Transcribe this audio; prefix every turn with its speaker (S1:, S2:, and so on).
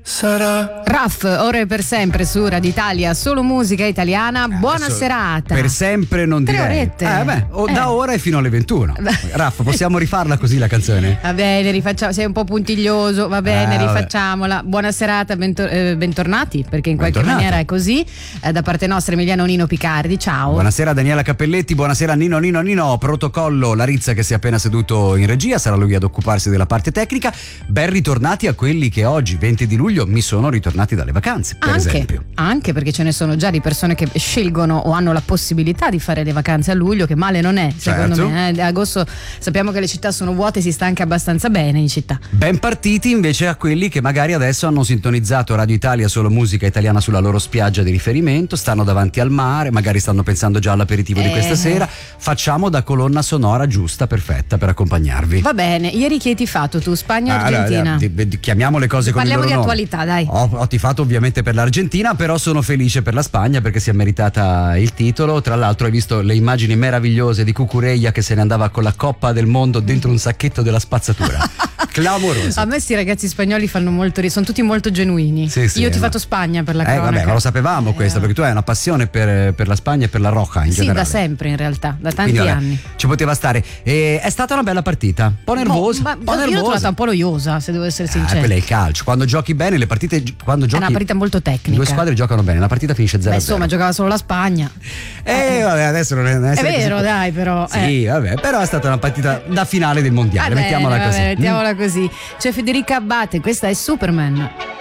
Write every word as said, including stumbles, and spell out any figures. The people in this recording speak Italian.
S1: sarà.
S2: Raff, ora e per sempre su Radio Italia, solo musica italiana. Buona
S3: Adesso,
S2: serata.
S3: Per sempre non
S2: Tre
S3: direi.
S2: orette.
S3: Eh beh, o
S2: Eh.
S3: da ora e fino alle ventuno. Raff, possiamo rifarla così la canzone?
S2: Va bene, rifacciamo. Sei un po' puntiglioso, va bene,
S3: Eh, vabbè.
S2: rifacciamola. Buona serata, bento- eh, bentornati, perché in qualche
S3: Bentornati.
S2: maniera è così. Eh, da parte nostra Emiliano Nino Picardi, ciao.
S3: Buonasera Daniela Cappelletti, buonasera Nino Nino Nino, protocollo Larizza che si è appena seduto in regia, sarà lui ad occuparsi della parte tecnica. Ben ritornati a quelli che oggi, venti di luglio, mi sono ritornati dalle vacanze, per
S2: Anche,
S3: esempio.
S2: anche perché ce ne sono già di persone che scelgono o hanno la possibilità di fare le vacanze a luglio, che male non è, secondo
S3: Certo.
S2: me. Eh. Agosto sappiamo che le città sono vuote, si sta anche abbastanza bene in città.
S3: Ben partiti invece a quelli che magari adesso hanno sintonizzato Radio Italia, solo musica italiana sulla loro spiaggia di riferimento, stanno davanti al mare, magari stanno pensando già all'aperitivo di
S2: Eh.
S3: questa sera. Facciamo da colonna sonora giusta, perfetta per accompagnarvi.
S2: Va bene, ieri che hai tifato tu? Spagna o
S3: Ah, allora,
S2: Argentina?
S3: di- di- chiamiamo le cose con il
S2: Parliamo
S3: loro
S2: di
S3: nome.
S2: attualità, dai.
S3: Ho, ho tifato ovviamente per l'Argentina, però sono felice per la Spagna perché si è meritata il titolo. Tra l'altro hai visto le immagini meravigliose di Cucurella che se ne andava con la Coppa del Mondo dentro un sacchetto della spazzatura. Clamoroso.
S2: A me sti ragazzi spagnoli fanno molto ridere, sono tutti molto genuini.
S3: Sì, sì,
S2: Io ti ho
S3: ma-
S2: fatto Spagna per la
S3: Eh
S2: cronaca.
S3: vabbè, ma lo sapevamo questo, perché tu hai una passione per, per la Spagna e per la Roja in
S2: Sì,
S3: generale.
S2: da sempre in realtà, da tanti
S3: Quindi, vabbè,
S2: anni.
S3: ci poteva stare. E è stata una bella partita, un po' nervosa,
S2: Boh, ma
S3: un po'
S2: io l'ho
S3: nervosa.
S2: trovata un po' noiosa, se devo essere
S3: Ah,
S2: sincera.
S3: quello è il calcio. Quando giochi bene, le partite. Quando
S2: È
S3: giochi.
S2: una partita molto tecnica.
S3: Due squadre giocano bene, la partita finisce zero
S2: Beh,
S3: a zero.
S2: insomma, giocava solo la Spagna.
S3: Eh, vabbè, adesso non è, non
S2: È
S3: essere
S2: vero,
S3: così-
S2: dai, però.
S3: Sì,
S2: eh.
S3: vabbè, però è stata una partita da finale del mondiale,
S2: Va bene,
S3: mettiamola
S2: va
S3: così.
S2: bene, mettiamola così. C'è Federica Abbate, questa è Superman.